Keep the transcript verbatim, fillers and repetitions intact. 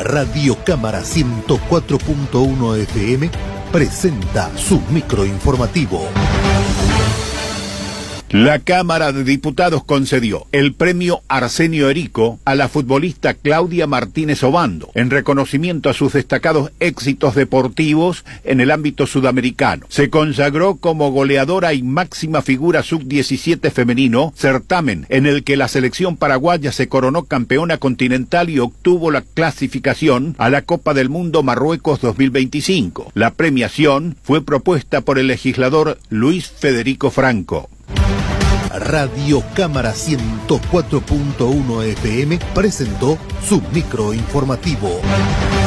Radio Cámara ciento cuatro punto uno F M presenta su microinformativo. La Cámara de Diputados concedió el premio Arsenio Erico a la futbolista Claudia Martínez Obando, en reconocimiento a sus destacados éxitos deportivos en el ámbito sudamericano. Se consagró como goleadora y máxima figura sub diecisiete femenino, certamen en el que la selección paraguaya se coronó campeona continental y obtuvo la clasificación a la Copa del Mundo Marruecos dos mil veinticinco. La premiación fue propuesta por el legislador Luis Federico Franco. Radio Cámara ciento cuatro punto uno F M presentó su microinformativo.